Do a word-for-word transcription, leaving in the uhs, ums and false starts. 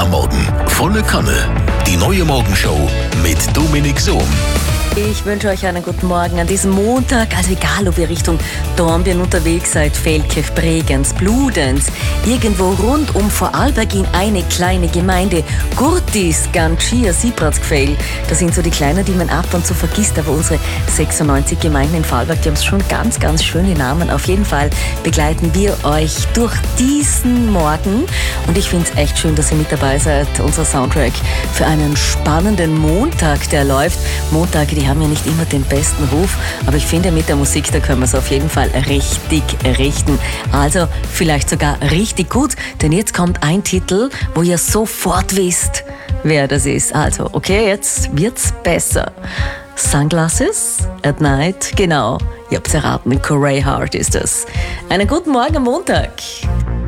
am Morgen. Volle Kanne. Die neue Morgenshow mit Dominik Sohm. Ich wünsche euch einen guten Morgen an diesem Montag. Also egal, ob ihr Richtung Dornbirn unterwegs seid, Feldkirch, Bregenz, Bludenz, irgendwo rund um Vorarlberg in eine kleine Gemeinde, Gurtis, Gantschier, Sibratsgfeil. Das sind so die kleinen, die man ab und zu vergisst. Aber unsere sechsundneunzig Gemeinden in Vorarlberg, die haben schon ganz, ganz schöne Namen. Auf jeden Fall begleiten wir euch durch diesen Morgen. Und ich finde es echt schön, dass ihr mit dabei seid. Unser Soundtrack für einen spannenden Montag, der läuft. Montage, die haben ja nicht immer den besten Ruf, aber ich finde, mit der Musik, da können wir es auf jeden Fall richtig richten. Also vielleicht sogar richtig gut, denn jetzt kommt ein Titel, wo ihr sofort wisst, wer das ist. Also, okay, jetzt wird's besser. Sunglasses at Night, genau. Ihr habt's erraten, Corey Hart ist das. Einen guten Morgen am Montag.